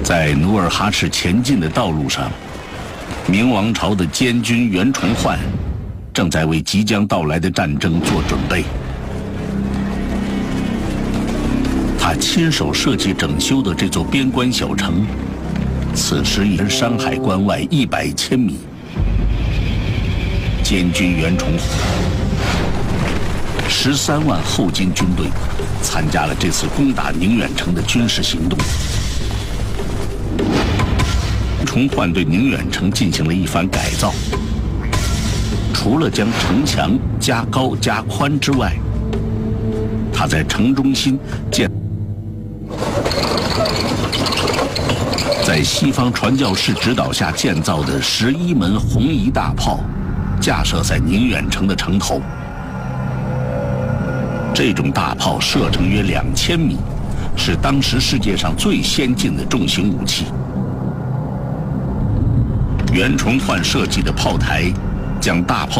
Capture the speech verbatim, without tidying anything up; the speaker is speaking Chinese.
在努尔哈赤前进的道路上，明王朝的监军袁崇焕正在为即将到来的战争做准备。他亲手设计整修的这座边关小城，此时已山海关外一百千米。监军袁崇十三万后金军队参加了这次攻打宁远城的军事行动。崇焕对宁远城进行了一番改造，除了将城墙加高加宽之外，他在城中心建在西方传教士指导下建造的十一门红夷大炮，架设在宁远城的城头。这种大炮射程约两千米，是当时世界上最先进的重型武器。袁崇焕设计的炮台将大炮